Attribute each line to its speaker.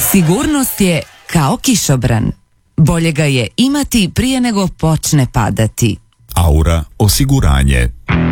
Speaker 1: Sigurnost je kao kišobran. Bolje ga je imati prije nego počne padati.
Speaker 2: Aura osiguranje.